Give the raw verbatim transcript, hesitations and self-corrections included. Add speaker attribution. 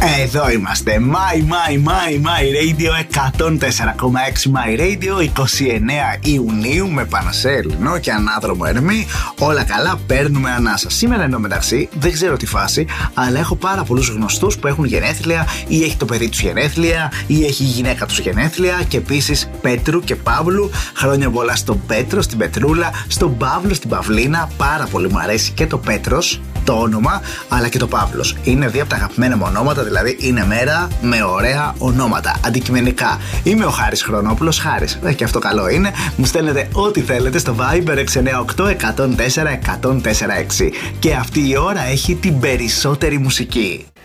Speaker 1: Εδώ είμαστε. My, my, my, my Radio εκατόν τέσσερα κόμμα έξι My Radio, είκοσι εννέα Ιουνίου, με Πανασέλινο και ανάδρομο Ερμή. Όλα καλά, παίρνουμε ανάσα. Σήμερα εντωμεταξύ δεν ξέρω τι φάση, αλλά έχω πάρα πολλούς γνωστούς που έχουν γενέθλια, ή έχει το παιδί τους γενέθλια, ή έχει η γυναίκα τους γενέθλια. Και επίσης Πέτρου και Παύλου. Χρόνια πολλά στον Πέτρο, στην Πετρούλα, στον Παύλο, στην Παυλίνα. Πάρα πολύ μου αρέσει και το Πέτρος, το όνομα, αλλά και το Παύλος. Είναι δύο από τα αγαπημένα μου ονόματα, δηλαδή είναι μέρα με ωραία ονόματα. Αντικειμενικά. Είμαι ο Χάρης Χρονόπουλος. Χάρης, ε, και αυτό καλό είναι. Μου στέλνετε ό,τι θέλετε στο Viber έξι εννιά οκτώ ένα μηδέν τέσσερα ένα μηδέν τέσσερα έξι. Και αυτή η ώρα έχει την περισσότερη μουσική.